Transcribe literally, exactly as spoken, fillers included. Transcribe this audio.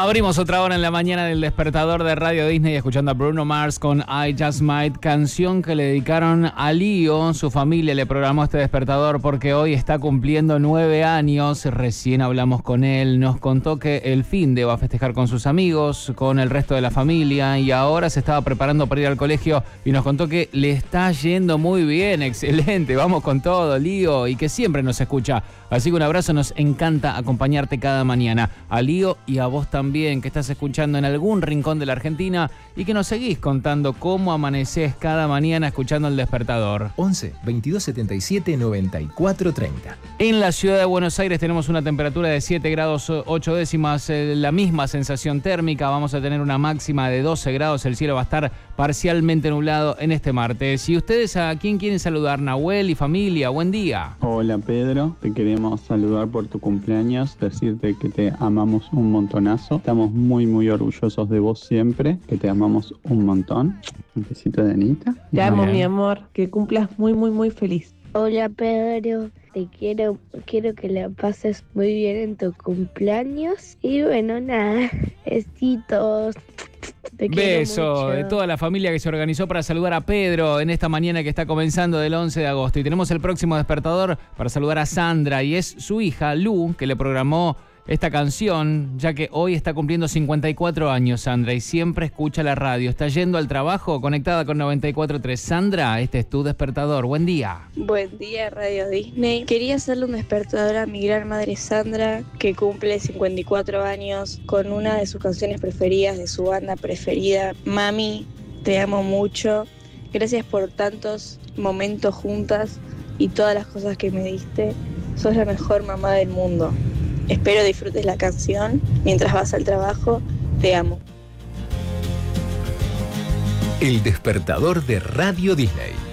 Abrimos otra hora en la mañana del despertador de Radio Disney escuchando a Bruno Mars con I Just Might, canción que le dedicaron a Lío. Su familia le programó este despertador porque hoy está cumpliendo nueve años. Recién hablamos con él, nos contó que el fin de va a festejar con sus amigos, con el resto de la familia y ahora se estaba preparando para ir al colegio y nos contó que le está yendo muy bien, excelente, vamos con todo, Lío, y que siempre nos escucha. Así que un abrazo, nos encanta acompañarte cada mañana. A Lío y a vos también, que estás escuchando en algún rincón de la Argentina y que nos seguís contando cómo amanecés cada mañana escuchando el despertador. once, veintidós setenta y siete, noventa y cuatro treinta. En la ciudad de Buenos Aires tenemos una temperatura de siete grados ocho décimas, eh, la misma sensación térmica. Vamos a tener una máxima de doce grados. El cielo va a estar parcialmente nublado en este martes. ¿Y ustedes a quién quieren saludar? Nahuel y familia, buen día. Hola Pedro, te queremos saludar por tu cumpleaños, decirte que te amamos un montonazo. Estamos muy muy orgullosos de vos siempre, que te amamos un montón. Un besito de Anita. Te amo, mi amor, que cumplas muy muy muy feliz. Hola Pedro, te quiero, quiero que la pases muy bien en tu cumpleaños. Y bueno, nada, besitos. Te Beso de toda la familia que se organizó para saludar a Pedro en esta mañana que está comenzando del once de agosto. Y tenemos el próximo despertador para saludar a Sandra y es su hija Lu que le programó esta canción, ya que hoy está cumpliendo cincuenta y cuatro años Sandra y siempre escucha la radio. Está yendo al trabajo conectada con noventa y cuatro punto tres. Sandra, este es tu despertador. Buen día. Buen día, Radio Disney. Quería hacerle un despertador a mi gran madre Sandra, que cumple cincuenta y cuatro años, con una de sus canciones preferidas, de su banda preferida. Mami, te amo mucho. Gracias por tantos momentos juntas y todas las cosas que me diste. Sos la mejor mamá del mundo. Espero disfrutes la canción mientras vas al trabajo. Te amo. El despertador de Radio Disney.